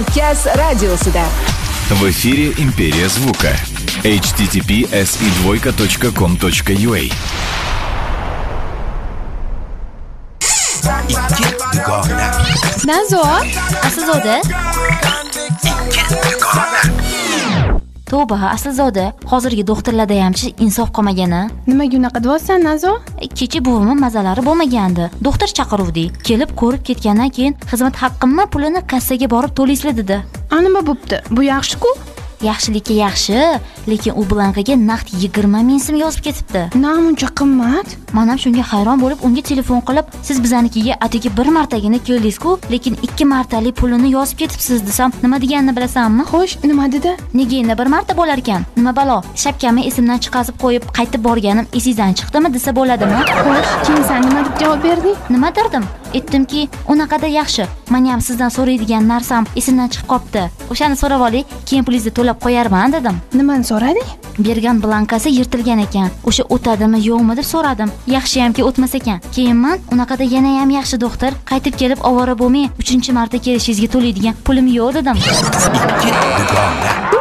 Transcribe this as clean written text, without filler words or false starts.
Kaz radiosida. В эфире «Империя звука». https://com.ua Nazo, Aslzoda? Tavba, Aslzoda, hozirgi doktorlarda hamchi insof qolmagani. Nimaga unaqa deyapsan, Nazo? Kecha buvimning mazalari bo'lmagandi. Doktor chaqiruvdik. Kelib ko'rib ketgandan keyin xizmat haqqimni pulini kassaga borib to'laysizlar dedi. Nima bo'pti? Bu yaxshi-ku. Yaxshilikka yaxshi, lekin u blankaga naqd 20 ming so'm yozib ketibdi. Namuncha qimmat. Men ham shunga hayron bo'lib, unga telefon qilib, "Siz bizanikiga atigi bir martagina keldingiz-ku, lekin 2 martalik pulini yozib ketibsiz" desam, nima deganini bilasanmi? Xo'sh, nima dedi? Nega endi bir marta bo'lar ekan? Nima balo? Shapkamni esimdan chiqazib qo'yib, qaytib borganim esingizdan chiqdimi desa bo'ladimi? Xo'sh, keyin sen nima deb javob berding? Nima derdim? Aytdimki, unaqada yaxshi. Men ham sizdan so'raydigan narsam esimdan chiqib qopti. O'shani so'rab oling, keyin pulingizni to'lab qo'yarman dedim. Nimani so'rading? Bergan blankasi yirtilgan ekan. O'sha o'tadimi, yo'qmi deb so'radim. Yaxshiyamki o'tmas ekan. Keyin men unaqada yana ham yaxshi doktor, qaytib kelib ovora bo'lmay, 3-marta kelishingizga to'laydigan pulim yo'q dedim.